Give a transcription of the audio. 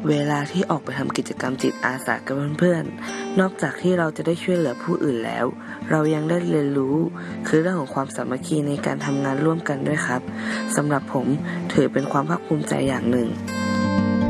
เวลาที่ออกไปทำกิจกรรมจิตอาสากับเพื่อนๆนอกจากที่เราจะได้ช่วยเหลือผู้อื่นแล้วเรายังได้เรียนรู้คือเรื่องของความสามัคคีในการทำงานร่วมกันด้วยครับสำหรับผมถือเป็นความภาคภูมิใจอย่างหนึ่ง